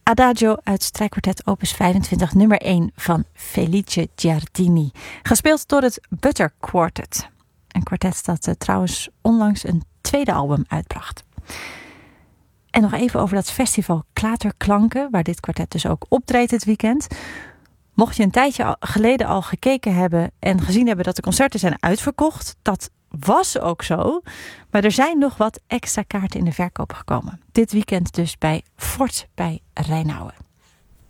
Adagio uit strijkkwartet opus 25 nummer 1 van Felice Giardini. Gespeeld door het Butter Quartet. Een kwartet dat trouwens onlangs een tweede album uitbracht. En nog even over dat festival Klaterklanken, waar dit kwartet dus ook optreedt dit weekend. Mocht je een tijdje geleden al gekeken hebben en gezien hebben dat de concerten zijn uitverkocht, dat was ook zo. Maar er zijn nog wat extra kaarten in de verkoop gekomen. Dit weekend dus bij Fort bij Rijnauwen.